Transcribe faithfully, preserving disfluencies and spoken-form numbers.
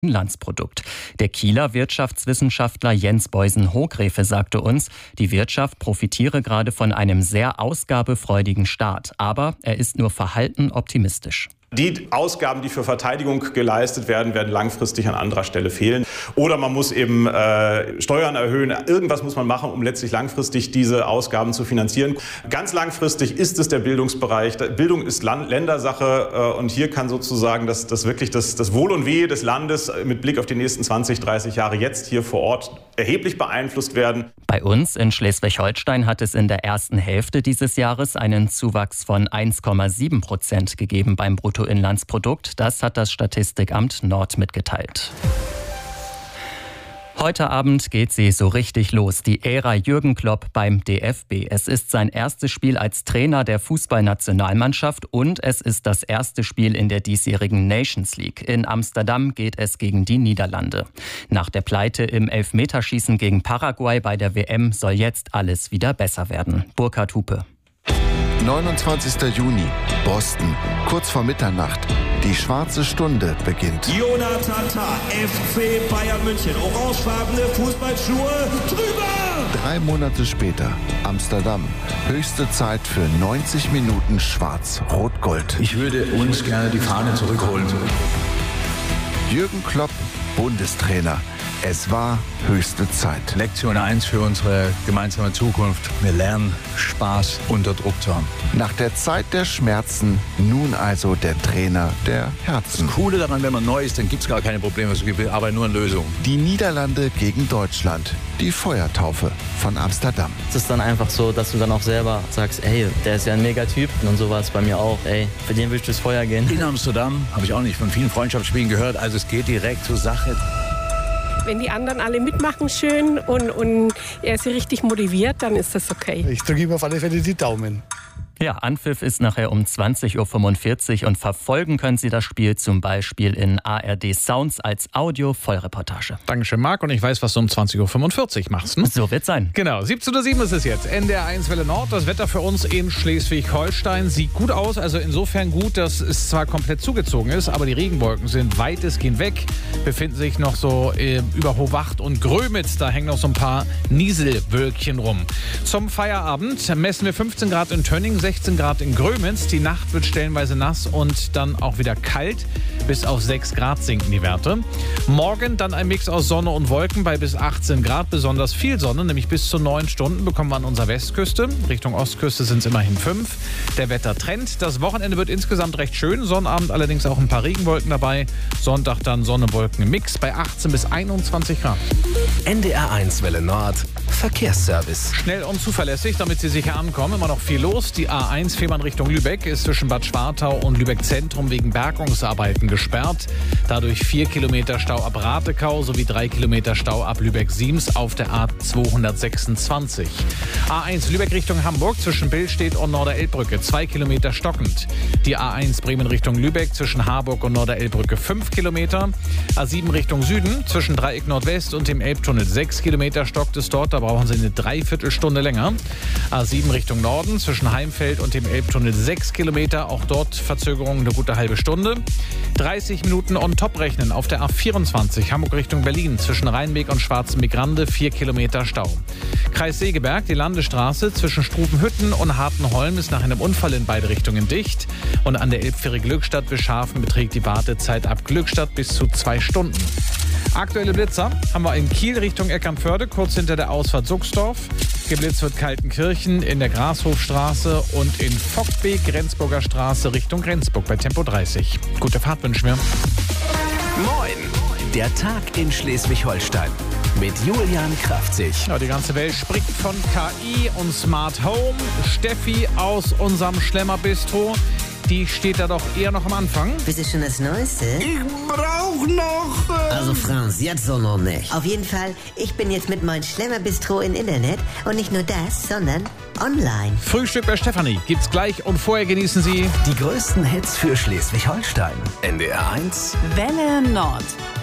Bruttoinlandsprodukt. Der Kieler Wirtschaftswissenschaftler Jens Beusen-Hogrefe sagte uns, die Wirtschaft profitiere gerade von einem sehr ausgabefreudigen Staat. Aber er ist nur verhalten optimistisch. Die Ausgaben, die für Verteidigung geleistet werden, werden langfristig an anderer Stelle fehlen. Oder man muss eben äh, Steuern erhöhen. Irgendwas muss man machen, um letztlich langfristig diese Ausgaben zu finanzieren. Ganz langfristig ist es der Bildungsbereich. Bildung ist Land- Ländersache. Äh, und hier kann sozusagen das, das wirklich das, das Wohl und Wehe des Landes mit Blick auf die nächsten zwanzig, dreißig Jahre jetzt hier vor Ort erheblich beeinflusst werden. Bei uns in Schleswig-Holstein hat es in der ersten Hälfte dieses Jahres einen Zuwachs von eins Komma sieben Prozent gegeben beim Bruttoinlandsprodukt. Das hat das Statistikamt Nord mitgeteilt. Heute Abend geht sie so richtig los, die Ära Jürgen Klopp beim D F B. Es ist sein erstes Spiel als Trainer der Fußballnationalmannschaft und es ist das erste Spiel in der diesjährigen Nations League. In Amsterdam geht es gegen die Niederlande. Nach der Pleite im Elfmeterschießen gegen Paraguay bei der W M soll jetzt alles wieder besser werden. Burkhard Hupe. neunundzwanzigster Juni, Boston, kurz vor Mitternacht. Die schwarze Stunde beginnt. Jonathan Tah, F C Bayern München, orangefarbene Fußballschuhe, drüber! Drei Monate später, Amsterdam. Höchste Zeit für neunzig Minuten Schwarz-Rot-Gold. Ich würde uns gerne die Fahne zurückholen. Jürgen Klopp, Bundestrainer. Es war höchste Zeit. Lektion eins für unsere gemeinsame Zukunft. Wir lernen, Spaß unter Druck zu haben. Nach der Zeit der Schmerzen, nun also der Trainer der Herzen. Das Coole daran, wenn man neu ist, dann gibt es gar keine Probleme. Es gibt aber nur eine Lösung. Die Niederlande gegen Deutschland. Die Feuertaufe von Amsterdam. Es ist dann einfach so, dass du dann auch selber sagst, ey, der ist ja ein Megatyp. Und so war es bei mir auch. Ey, für den willst du durchs Feuer gehen. In Amsterdam habe ich auch nicht von vielen Freundschaftsspielen gehört. Also es geht direkt zur Sache. Wenn die anderen alle mitmachen schön und, und er sie richtig motiviert, dann ist das okay. Ich drücke ihm auf alle Fälle die Daumen. Ja, Anpfiff ist nachher um zwanzig Uhr fünfundvierzig und verfolgen können Sie das Spiel zum Beispiel in A R D Sounds als Audio-Vollreportage. Dankeschön, Marc. Und ich weiß, was du um zwanzig Uhr fünfundvierzig machst. Ne? So wird's sein. Genau, siebzehn Uhr sieben ist es jetzt. N D R eins Welle Nord. Das Wetter für uns in Schleswig-Holstein sieht gut aus. Also insofern gut, dass es zwar komplett zugezogen ist, aber die Regenwolken sind weitestgehend weg. Befinden sich noch so äh, über Hohwacht und Grömitz. Da hängen noch so ein paar Nieselwölkchen rum. Zum Feierabend messen wir fünfzehn Grad in Tönning, sechzehn Grad in Grömitz. Die Nacht wird stellenweise nass und dann auch wieder kalt. Bis auf sechs Grad sinken die Werte. Morgen dann ein Mix aus Sonne und Wolken bei bis achtzehn Grad. Besonders viel Sonne, nämlich bis zu neun Stunden bekommen wir an unserer Westküste. Richtung Ostküste sind es immerhin fünf. Der Wettertrend. Das Wochenende wird insgesamt recht schön. Sonnabend allerdings auch ein paar Regenwolken dabei. Sonntag dann Sonne, Wolken im Mix bei achtzehn bis einundzwanzig Grad. N D R eins Welle Nord. Verkehrsservice. Schnell und zuverlässig, damit Sie sicher ankommen. Immer noch viel los. Die A eins Fehmarn Richtung Lübeck ist zwischen Bad Schwartau und Lübeck Zentrum wegen Bergungsarbeiten gesperrt. Dadurch vier Kilometer Stau ab Ratekau sowie drei Kilometer Stau ab Lübeck-Siems auf der A zweihundertsechsundzwanzig. A eins Lübeck Richtung Hamburg zwischen Billstedt und Norderelbbrücke zwei Kilometer stockend. Die A eins Bremen Richtung Lübeck zwischen Harburg und Norderelbbrücke fünf Kilometer. A sieben Richtung Süden zwischen Dreieck Nordwest und dem Elbtunnel sechs Kilometer stockt es dort. Da brauchen Sie eine Dreiviertelstunde länger. A sieben Richtung Norden zwischen Heimfeld und dem Elbtunnel sechs Kilometer. Auch dort Verzögerung eine gute halbe Stunde. dreißig Minuten on top rechnen auf der A vierundzwanzig Hamburg Richtung Berlin zwischen Rheinweg und Schwarzenbeck-Grande vier Kilometer Stau. Kreis Segeberg, die Landesstraße zwischen Strubenhütten und Hartenholm ist nach einem Unfall in beide Richtungen dicht. Und an der Elbfähre Glückstadt bis Schafen beträgt die Wartezeit ab Glückstadt bis zu zwei Stunden. Aktuelle Blitzer haben wir in Kiel Richtung Eckernförde, kurz hinter der Ausfahrt Suchsdorf. Geblitzt wird Kaltenkirchen in der Grashofstraße und in Vockbeek, Rendsburger Straße Richtung Rendsburg bei Tempo dreißig. Gute Fahrt wünschen wir. Moin, der Tag in Schleswig-Holstein mit Julian Kraftzig. Ja, die ganze Welt spricht von K I und Smart Home. Steffi aus unserem Schlemmer-Bistro, die steht da doch eher noch am Anfang. Bist du schon das Neueste? Ich brauch noch... Äh also Franz, jetzt so noch nicht. Auf jeden Fall, ich bin jetzt mit meinem Schlemmer-Bistro im Internet. Und nicht nur das, sondern online. Frühstück bei Stefanie gibt's gleich und vorher genießen Sie die größten Hits für Schleswig-Holstein. N D R eins Welle Nord.